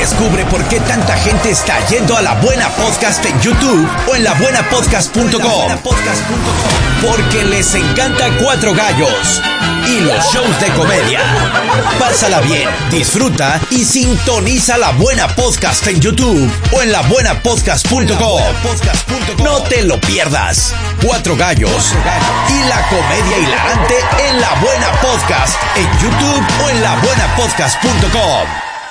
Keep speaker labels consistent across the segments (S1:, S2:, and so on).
S1: Descubre por qué tanta gente está yendo a La Buena Podcast en YouTube o en labuenapodcast.com. Porque les encanta Cuatro Gallos y los shows de comedia. Pásala bien, disfruta y sintoniza La Buena Podcast en YouTube o en labuenapodcast.com. No te lo pierdas. Cuatro Gallos y la comedia hilarante en La Buena Podcast en YouTube o en labuenapodcast.com.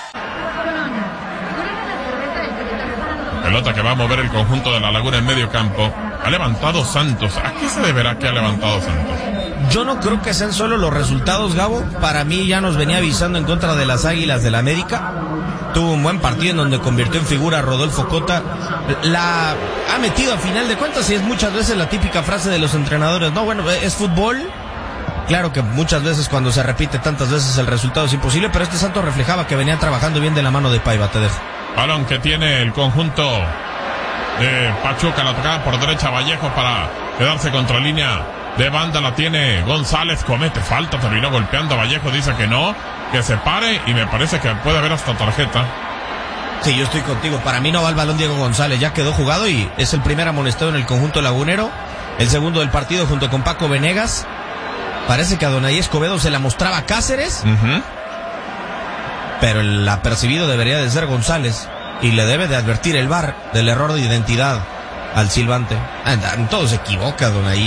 S2: Pelota que va a mover el conjunto de La Laguna en medio campo. Ha levantado Santos. ¿A qué se deberá que ha levantado Santos?
S3: Yo no creo que sean solo los resultados, Gabo. Para mí ya nos venía avisando en contra de las Águilas del América. Tuvo un buen partido en donde convirtió en figura a Rodolfo Cota. La ha metido a final de cuentas y es muchas veces la típica frase de los entrenadores. No, bueno, es fútbol. Claro que muchas veces cuando se repite tantas veces el resultado es imposible, pero este Santos reflejaba que venía trabajando bien de la mano de Paiva. Te dejo.
S2: Balón que tiene el conjunto de Pachuca, la tocada por derecha Vallejo para quedarse contra línea de banda, la tiene González, comete falta, terminó golpeando a Vallejo, dice que no, que se pare y me parece que puede haber hasta tarjeta.
S3: Sí, yo estoy contigo, para mí no va el balón Diego González, ya quedó jugado y es el primer amonestado en el conjunto lagunero, el segundo del partido junto con Paco Venegas. Parece que a Adonai Escobedo se la mostraba a Cáceres, pero el apercibido debería de ser González y le debe de advertir el VAR del error de identidad al silbante. Todo se equivoca, Adonai.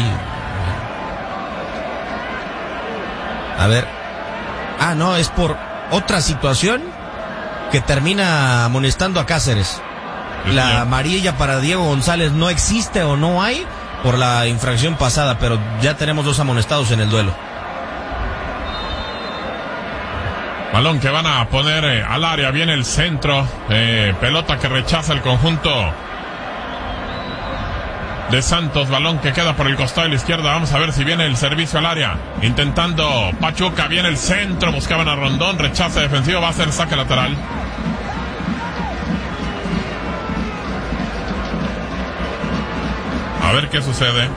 S3: A ver. No, es por otra situación que termina amonestando a Cáceres. La amarilla para Diego González no existe o no hay por la infracción pasada, pero ya tenemos dos amonestados en el duelo.
S2: Balón que van a poner al área, viene el centro, pelota que rechaza el conjunto de Santos, balón que queda por el costado de la izquierda, vamos a ver si viene el servicio al área, intentando Pachuca, viene el centro, buscaban a Rondón, rechaza defensivo, va a ser saque lateral. A ver qué sucede.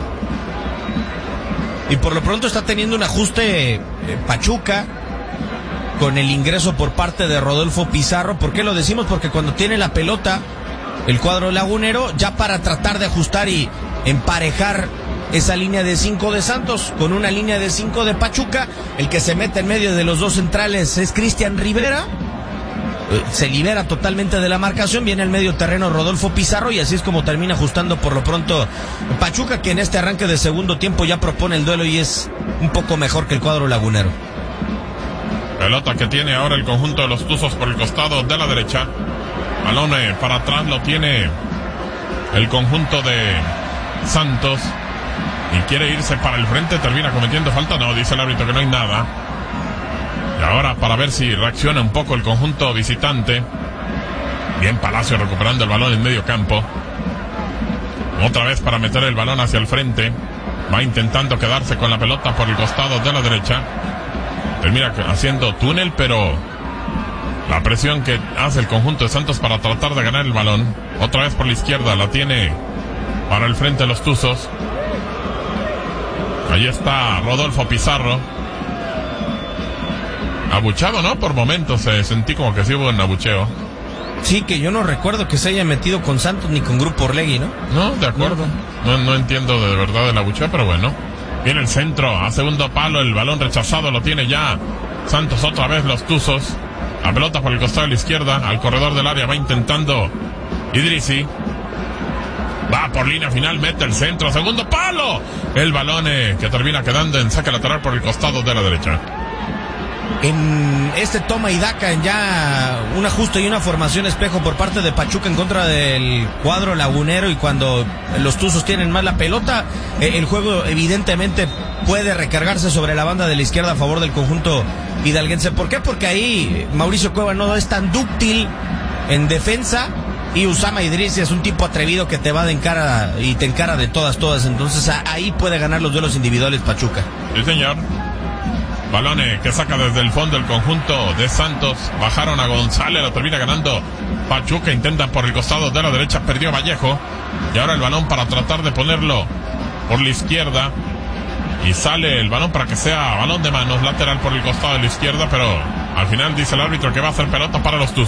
S3: Y por lo pronto está teniendo un ajuste Pachuca con el ingreso por parte de Rodolfo Pizarro. ¿Por qué lo decimos? Porque cuando tiene la pelota el cuadro lagunero, ya para tratar de ajustar y emparejar esa línea de 5 de Santos con una línea de 5 de Pachuca, el que se mete en medio de los dos centrales es Cristian Rivera. Se libera totalmente de la marcación, viene al medio terreno Rodolfo Pizarro y así es como termina ajustando por lo pronto Pachuca, que en este arranque de segundo tiempo ya propone el duelo y es un poco mejor que el cuadro lagunero.
S2: Pelota que tiene ahora el conjunto de los Tuzos por el costado de la derecha. Balón para atrás lo tiene el conjunto de Santos y quiere irse para el frente, termina cometiendo falta. No, dice el árbitro que no hay nada. Y ahora para ver si reacciona un poco el conjunto visitante. Bien Palacio recuperando el balón en medio campo. Otra vez para meter el balón hacia el frente. Va intentando quedarse con la pelota por el costado de la derecha. Termina haciendo túnel, pero la presión que hace el conjunto de Santos para tratar de ganar el balón. Otra vez por la izquierda, la tiene para el frente de los Tuzos. Ahí está Rodolfo Pizarro. Abuchado, ¿no? Por momentos sentí como que sí hubo un abucheo.
S3: Sí, que yo no recuerdo que se haya metido con Santos ni con Grupo Orlegui, ¿no?
S2: No, de acuerdo. No entiendo de verdad el abucheo, pero bueno. Viene el centro, a segundo palo, el balón rechazado lo tiene ya Santos, otra vez los Tuzos. La pelota por el costado de la izquierda, al corredor del área, va intentando Idrissi. Va por línea final, mete el centro, segundo palo. El balón que termina quedando en saque lateral por el costado de la derecha.
S3: En este toma y daca, en ya un ajuste y una formación espejo por parte de Pachuca en contra del cuadro lagunero, y cuando los Tuzos tienen más la pelota, el juego evidentemente puede recargarse sobre la banda de la izquierda a favor del conjunto hidalguense. ¿Por qué? Porque ahí Mauricio Cueva no es tan dúctil en defensa y Usama Idrissi es un tipo atrevido que te va de encara y te encara de todas, entonces ahí puede ganar los duelos individuales Pachuca.
S2: Sí, señor. Balón que saca desde el fondo el conjunto de Santos. Bajaron a González, lo termina ganando Pachuca. Intentan por el costado de la derecha, perdió Vallejo. Y ahora el balón para tratar de ponerlo por la izquierda. Y sale el balón para que sea balón de manos, lateral por el costado de la izquierda. Pero al final dice el árbitro que va a hacer pelota para los Tuzos.